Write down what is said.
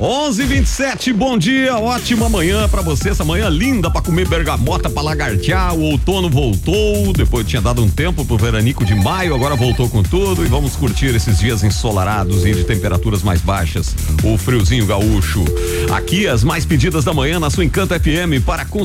11:27, bom dia, ótima manhã pra você, essa manhã linda pra comer bergamota, pra lagartear, o outono voltou, depois tinha dado um tempo pro veranico de maio, agora voltou com tudo e vamos curtir esses dias ensolarados e de temperaturas mais baixas, o friozinho gaúcho. Aqui as mais pedidas da manhã na sua Encanto FM para